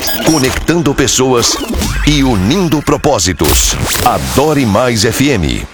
conectando pessoas e unindo propósitos. Adore Mais FM.